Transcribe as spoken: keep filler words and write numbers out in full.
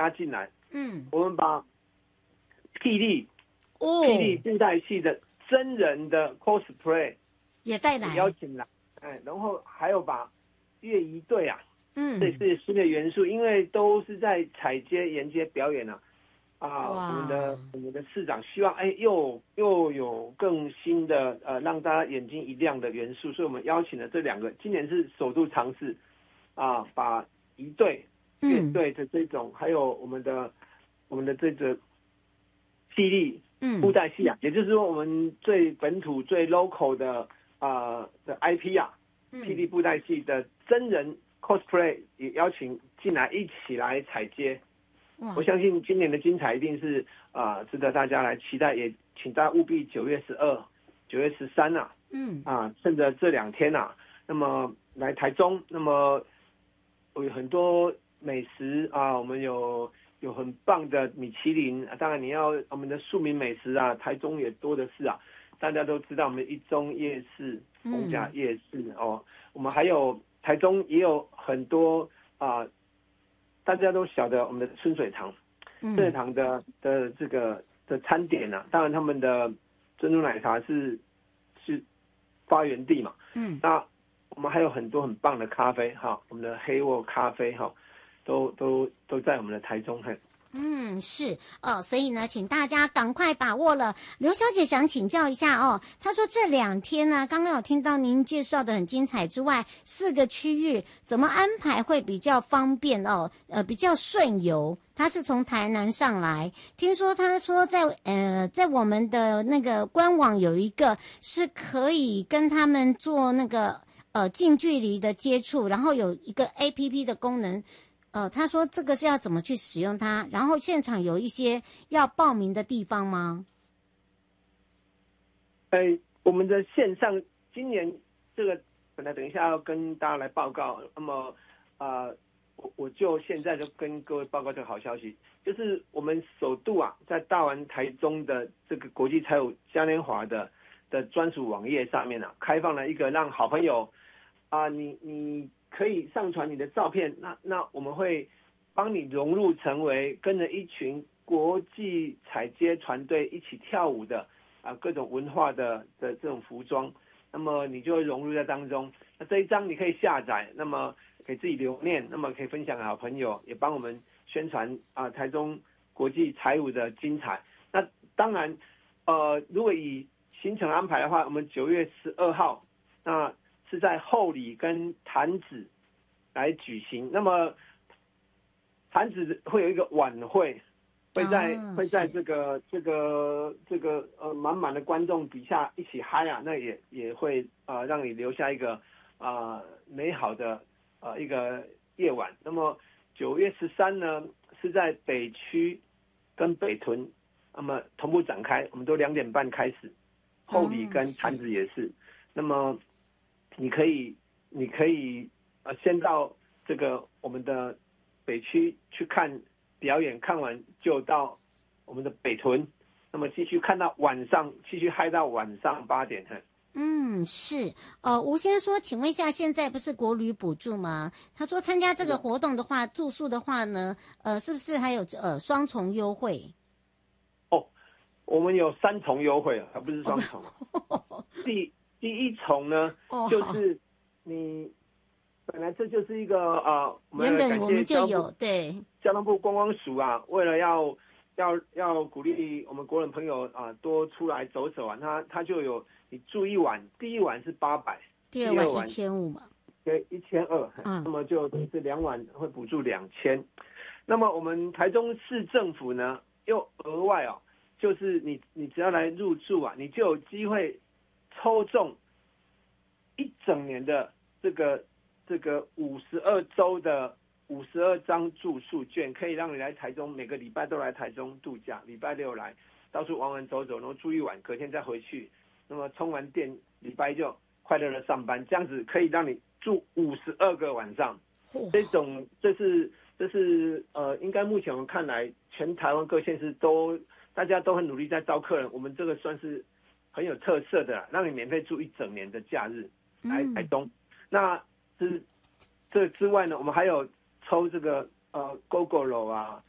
加进来， 嗯， 我们把霹雳哦， 霹雳布袋戏的真人的 cosplay 也带来邀请来，哎，然后还有把乐仪队啊， 嗯， 这是新的元素，因为都是在踩街沿街表演啊。啊，我们的我们的市长希望，哎，又又有更新的呃，让大家眼睛一亮的元素，所以我们邀请了这两个，今年是首度尝试，啊，把仪队、乐队的这种，嗯、还有我们的我们的这个霹雳布袋戏啊，也就是说我们最本土、最 local 的啊、呃、的 I P 啊，霹雳布袋戏的真人 cosplay 也邀请进来一起来踩街。我相信今年的精彩一定是啊、呃，值得大家来期待，也请大家务必九月十二、九月十三啊，嗯啊，趁着这两天啊，那么来台中，那么有很多美食啊，我们有有很棒的米其林，当然你要我们的庶民美食啊，台中也多的是啊，大家都知道我们一中夜市、逢甲夜市、嗯、哦，我们还有台中也有很多啊。大家都晓得我们的春水堂，春水堂的的这个的餐点啊，当然他们的珍珠奶茶是是发源地嘛，嗯，那我们还有很多很棒的咖啡哈，我们的黑沃咖啡哈，都都都在我们的台中很。 嗯，是哦，所以呢，请大家赶快把握了。刘小姐想请教一下哦，她说这两天呢，刚刚有听到您介绍的很精彩之外，四个区域怎么安排会比较方便哦？呃，比较顺游。她是从台南上来，听说她说在呃在我们的那个官网有一个是可以跟他们做那个呃近距离的接触，然后有一个 A P P 的功能。呃，他说这个是要怎么去使用它？然后现场有一些要报名的地方吗？ 哎，我们的线上今年这个本来等一下要跟大家来报告，那么啊、呃，我我就现在就跟各位报告这个好消息，就是我们首度啊，在大丸台中的这个国际财务嘉年华的的专属网页上面啊，开放了一个让好朋友啊、呃，你你。可以上传你的照片，那那我们会帮你融入成为跟着一群国际踩街团队一起跳舞的啊、呃、各种文化的的这种服装，那么你就会融入在当中。那这一张你可以下载，那么给自己留念，那么可以分享给好朋友，也帮我们宣传啊、呃、台中国际踩舞的精彩。那当然，呃，如果以行程安排的话，我们九月十二号那。是在后里跟潭子来举行，那么潭子会有一个晚会，会在、哦、会在这个这个这个呃满满的观众底下一起嗨啊，那也也会呃让你留下一个啊、呃、美好的呃一个夜晚。那么九月十三呢是在北区跟北屯，那么同步展开，我们都两点半开始，后里跟潭子也是，哦、是那么。你可以，你可以呃，先到这个我们的北区去看表演，看完就到我们的北屯，那么继续看到晚上，继续嗨到晚上八点。 嗯，是。呃，吴先生说，请问一下，现在不是国旅补助吗？他说参加这个活动的话，住宿的话呢，呃，是不是还有呃双重优惠？ 哦，我们有三重优惠，而不是双重。哦、第第一重呢，哦、就是你本来这就是一个呃， 原本我们就有对交通部观光署啊，为了要要要鼓励我们国人朋友啊、呃、多出来走走啊，他他就有你住一晚，第一晚是八百， 第二晚一千五嘛， 对，一千二，那么就是两晚会补助两千。那么我们台中市政府呢，又额外哦，就是你你只要来入住啊，你就有机会。抽中一整年的这个这个五十二周的五十二张住宿券，可以让你来台中，每个礼拜都来台中度假，礼拜六来到处玩玩走走，然后住一晚，隔天再回去。那么充完电，礼拜就快乐的上班，这样子可以让你住五十二个晚上。这种这是这是呃，应该目前我们看来，全台湾各县市都大家都很努力在招客人，我们这个算是。很有特色的，让你免费住一整年的假日来台东。嗯、那是这之外呢，我们还有抽这个呃 GoGo 楼啊，